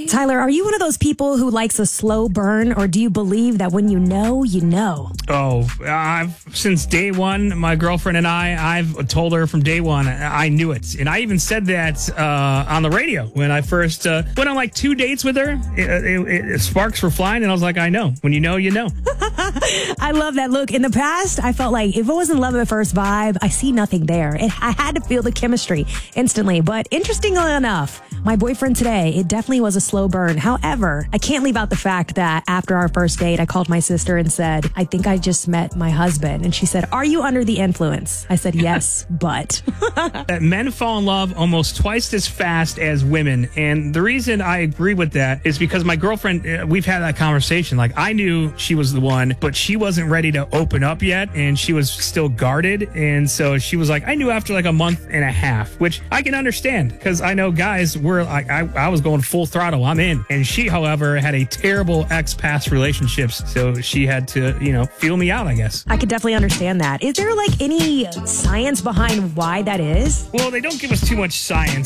Tyler, are you one of those people who likes a slow burn, or do you believe that when you know, you know? Oh, since day one, my girlfriend and I've told her from day one, I knew it. And I even said that on the radio when I first went on like 2 dates with her. Sparks were flying, and I was like, I know. When you know, you know. I love that. Look, in the past, I felt like if it wasn't love at first vibe, I see nothing there. I had to feel the chemistry instantly. But interestingly enough, my boyfriend today, it definitely was a slow burn. However, I can't leave out the fact that after our first date, I called my sister and said, I think I just met my husband. And she said, are you under the influence? I said, yes, but. Men fall in love almost twice as fast as women. And the reason I agree with that is because my girlfriend, we've had that conversation. Like, I knew she was the one, but she wasn't ready to open up yet. And she was still guarded. And so she was like, I knew after like a month and a half, which I can understand because I know guys were like, I was going full throttle. I'm in. And she, however, had a terrible ex-past relationships. So she had to, feel me out, I guess. I could definitely understand that. Is there like any science behind why that is? Well, they don't give us too much science.